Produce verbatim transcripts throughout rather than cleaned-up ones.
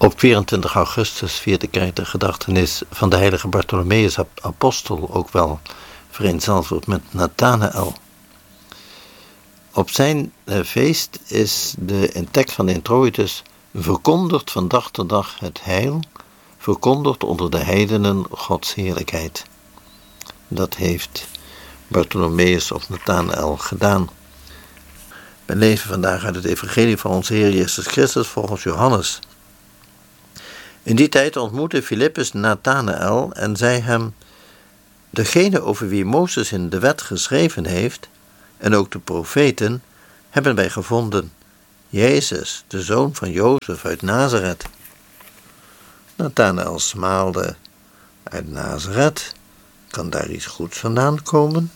Op vierentwintig augustus viert de kerk de gedachtenis van de heilige Bartholomeus apostel, ook wel vereenzelvigd met Nathanael. Op zijn uh, feest is de, in tekst van de introitus verkondigt van dag tot dag het heil, verkondigt onder de heidenen Gods heerlijkheid. Dat heeft Bartholomeus of Nathanael gedaan. We lezen vandaag uit het evangelie van onze Heer Jezus Christus volgens Johannes. In die tijd ontmoette Filippus Nathanael en zei hem: degene over wie Mozes in de wet geschreven heeft, en ook de profeten, hebben wij gevonden, Jezus, de zoon van Jozef uit Nazareth. Nathanael smaalde: uit Nazareth, kan daar iets goeds vandaan komen?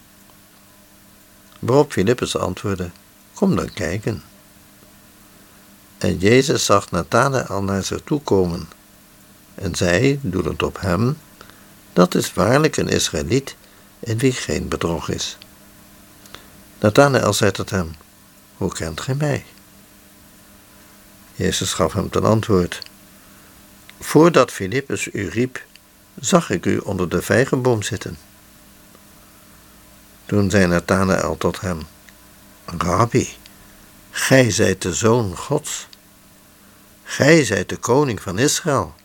Waarop Filippus antwoordde: kom dan kijken. En Jezus zag Nathanael naar zich toe komen en zei, doelend op hem: dat is waarlijk een Israëliet in wie geen bedrog is. Nathanael zei tot hem: hoe kent gij mij? Jezus gaf hem ten antwoord: voordat Filippus u riep, zag ik u onder de vijgenboom zitten. Toen zei Nathanael tot hem: Rabbi, gij zijt de Zoon Gods. Gij zijt de koning van Israël.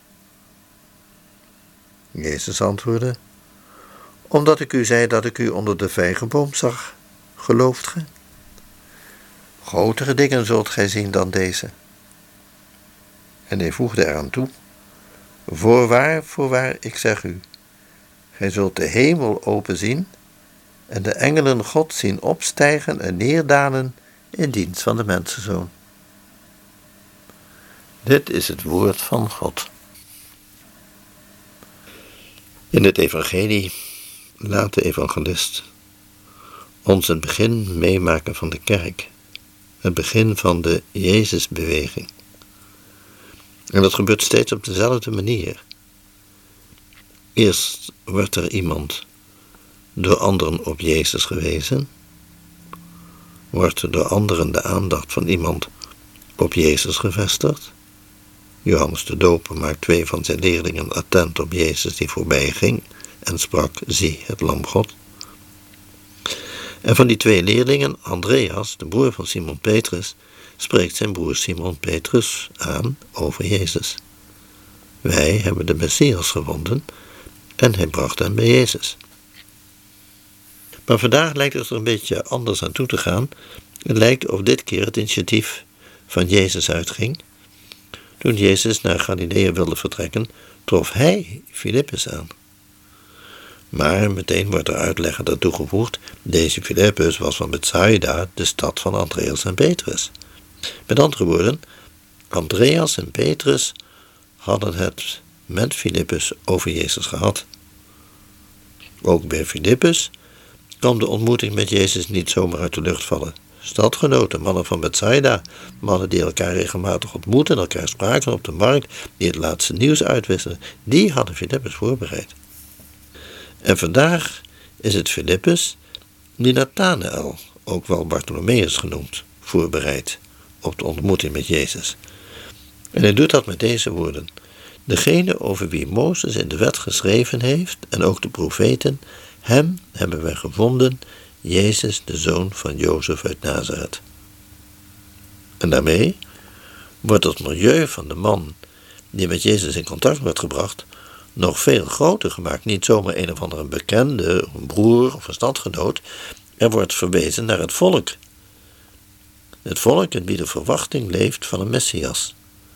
Jezus antwoordde: omdat ik u zei dat ik u onder de vijgenboom zag, gelooft gij? Grotere dingen zult gij zien dan deze. En hij voegde eraan toe: voorwaar, voorwaar, ik zeg u, gij zult de hemel open zien en de engelen God zien opstijgen en neerdalen in dienst van de mensenzoon. Dit is het woord van God. In het evangelie laat de evangelist ons het begin meemaken van de kerk, het begin van de Jezusbeweging. En dat gebeurt steeds op dezelfde manier. Eerst wordt er iemand door anderen op Jezus gewezen, wordt er door anderen de aandacht van iemand op Jezus gevestigd. Johannes de Doper maakt twee van zijn leerlingen attent op Jezus die voorbij ging en sprak: zie het lam God. En van die twee leerlingen, Andreas, de broer van Simon Petrus, spreekt zijn broer Simon Petrus aan over Jezus. Wij hebben de Messias gevonden en hij bracht hem bij Jezus. Maar vandaag lijkt het er een beetje anders aan toe te gaan. Het lijkt of dit keer het initiatief van Jezus uitging. Toen Jezus naar Galilea wilde vertrekken, trof hij Filippus aan. Maar meteen wordt er uitleggen aan toegevoegd: deze Filippus was van Bethsaida, de stad van Andreas en Petrus. Met andere woorden, Andreas en Petrus hadden het met Filippus over Jezus gehad. Ook bij Filippus kwam de ontmoeting met Jezus niet zomaar uit de lucht vallen. Stadgenoten, mannen van Bethsaida, mannen die elkaar regelmatig ontmoetten, elkaar spraken op de markt, die het laatste nieuws uitwisselen, die hadden Filippus voorbereid. En vandaag is het Filippus die Nathanael, ook wel Bartholomeus genoemd, voorbereidt op de ontmoeting met Jezus. En hij doet dat met deze woorden: degene over wie Mozes in de wet geschreven heeft, en ook de profeten, hem hebben wij gevonden, Jezus, de zoon van Jozef uit Nazareth. En daarmee wordt het milieu van de man die met Jezus in contact wordt gebracht nog veel groter gemaakt. Niet zomaar een of andere bekende, een broer of een stadgenoot. Er wordt verwezen naar het volk. Het volk in wie de verwachting leeft van een Messias.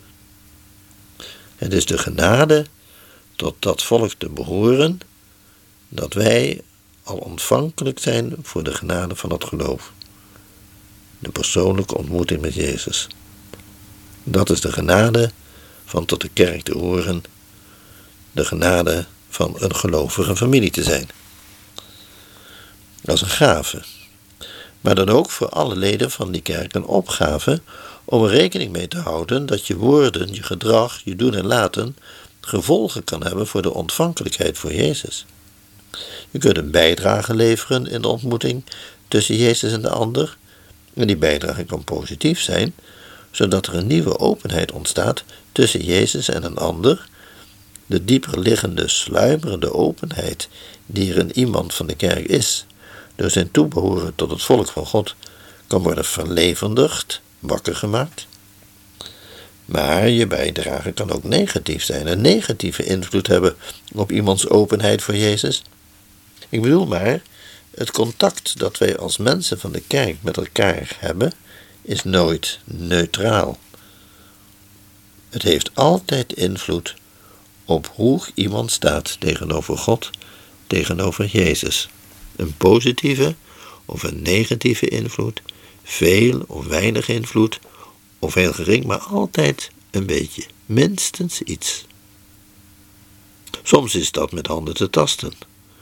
Het is de genade tot dat volk te behoren, dat wij al ontvankelijk zijn voor de genade van het geloof. De persoonlijke ontmoeting met Jezus. Dat is de genade van tot de kerk te horen, de genade van een gelovige familie te zijn. Dat is een gave. Maar dan ook voor alle leden van die kerk een opgave om er rekening mee te houden dat je woorden, je gedrag, je doen en laten gevolgen kan hebben voor de ontvankelijkheid voor Jezus. Je kunt een bijdrage leveren in de ontmoeting tussen Jezus en de ander. En die bijdrage kan positief zijn, zodat er een nieuwe openheid ontstaat tussen Jezus en een ander. De dieper liggende, sluimerende openheid die er in iemand van de kerk is, door zijn toebehoren tot het volk van God, kan worden verlevendigd, wakker gemaakt. Maar je bijdrage kan ook negatief zijn, een negatieve invloed hebben op iemands openheid voor Jezus. Ik bedoel maar, het contact dat wij als mensen van de kerk met elkaar hebben, is nooit neutraal. Het heeft altijd invloed op hoe iemand staat tegenover God, tegenover Jezus. Een positieve of een negatieve invloed, veel of weinig invloed, of heel gering, maar altijd een beetje, minstens iets. Soms is dat met handen te tasten.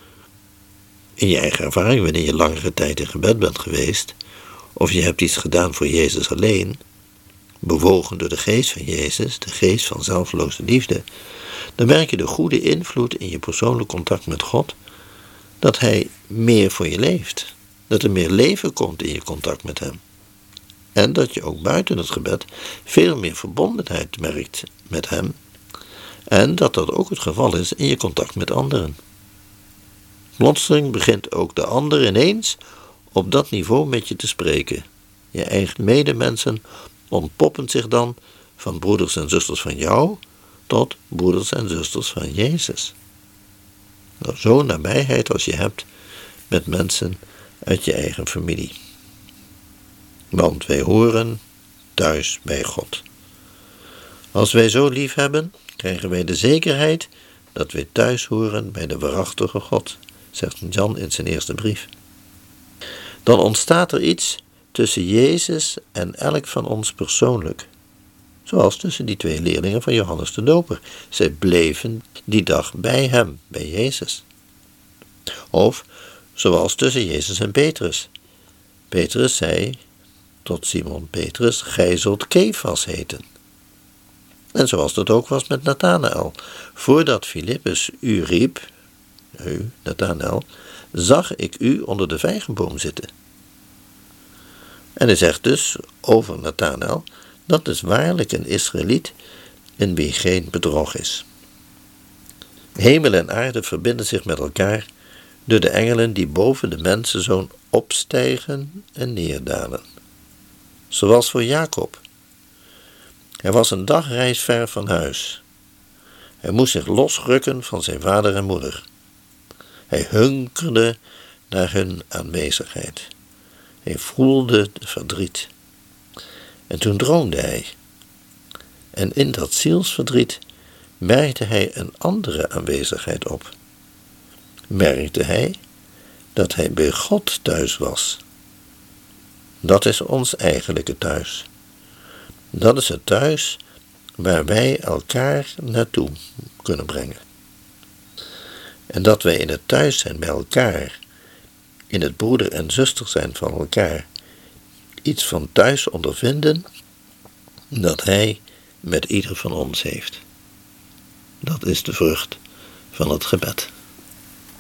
In je eigen ervaring, wanneer je langere tijd in gebed bent geweest, of je hebt iets gedaan voor Jezus alleen, bewogen door de geest van Jezus, de geest van zelfloze liefde, dan merk je de goede invloed in je persoonlijk contact met God, dat Hij meer voor je leeft, dat er meer leven komt in je contact met Hem. En dat je ook buiten het gebed veel meer verbondenheid merkt met Hem, en dat dat ook het geval is in je contact met anderen. Plotseling begint ook de ander ineens op dat niveau met je te spreken. Je eigen medemensen ontpoppen zich dan van broeders en zusters van jou tot broeders en zusters van Jezus. Nou, zo'n nabijheid als je hebt met mensen uit je eigen familie. Want wij horen thuis bij God. Als wij zo lief hebben, krijgen wij de zekerheid dat wij thuis horen bij de waarachtige God, zegt Jan in zijn eerste brief. Dan ontstaat er iets tussen Jezus en elk van ons persoonlijk. Zoals tussen die twee leerlingen van Johannes de Doper. Zij bleven die dag bij hem, bij Jezus. Of zoals tussen Jezus en Petrus. Petrus zei tot Simon Petrus, gij zult Kefas heten. En zoals dat ook was met Nathanael. Voordat Filippus u riep, u, Nathanael, zag ik u onder de vijgenboom zitten. En hij zegt dus over Nathanael, dat is waarlijk een Israëliet in wie geen bedrog is. Hemel en aarde verbinden zich met elkaar door de engelen die boven de mensenzoon opstijgen en neerdalen. Zoals voor Jacob. Hij was een dagreis ver van huis. Hij moest zich losrukken van zijn vader en moeder. Hij hunkerde naar hun aanwezigheid. Hij voelde de verdriet. En toen droomde hij. En in dat zielsverdriet merkte hij een andere aanwezigheid op. Merkte hij dat hij bij God thuis was. Dat is ons eigenlijke thuis. Dat is het thuis waar wij elkaar naartoe kunnen brengen. En dat wij in het thuis zijn bij elkaar, in het broeder en zuster zijn van elkaar, iets van thuis ondervinden dat Hij met ieder van ons heeft. Dat is de vrucht van het gebed.